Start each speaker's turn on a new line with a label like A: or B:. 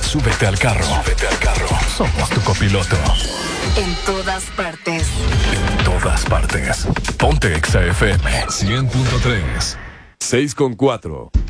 A: Súbete al carro. Somos tu copiloto.
B: En todas partes.
A: En todas partes. Ponte Exa FM 100.3.
C: 6:4.